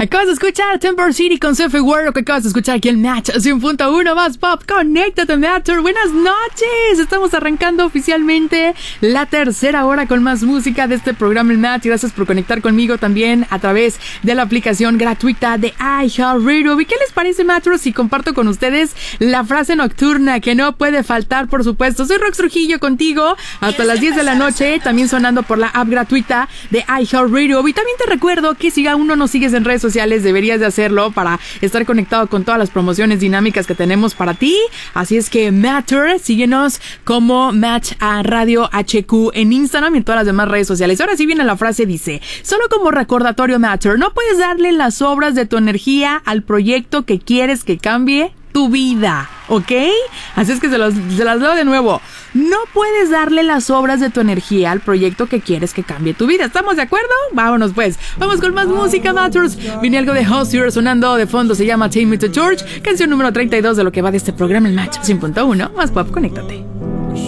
Acabas de escuchar Temper City con CF World, lo que acabas de escuchar aquí en Match 100.1 más pop. Conéctate, Matter. Buenas noches. Estamos arrancando oficialmente la tercera hora con más música de este programa El Match. Gracias por conectar conmigo también a través de la aplicación gratuita de iHeartRadio. ¿Y qué les parece, Matter, si comparto con ustedes la frase nocturna que no puede faltar, por supuesto? Soy Rox Trujillo contigo hasta las 10 de la noche, también sonando por la app gratuita de iHeartRadio. Y también te recuerdo que si aún no nos sigues en redes sociales, deberías de hacerlo para estar conectado con todas las promociones dinámicas que tenemos para ti. Así es que Matter, síguenos como Match a Radio HQ en Instagram y en todas las demás redes sociales. Ahora sí viene la frase, dice: solo como recordatorio, Matter, no puedes darle las obras de tu energía al proyecto que quieres que cambie tu vida, ¿ok? Así es que se las leo de nuevo. No puedes darle las obras de tu energía al proyecto que quieres que cambie tu vida. ¿Estamos de acuerdo? Vámonos pues. Vamos con más música, Matters. Viene algo de Hozier sonando de fondo. Se llama Take Me to Church. Canción número 32 de lo que va de este programa, el Match 100.1. Más pop, conéctate.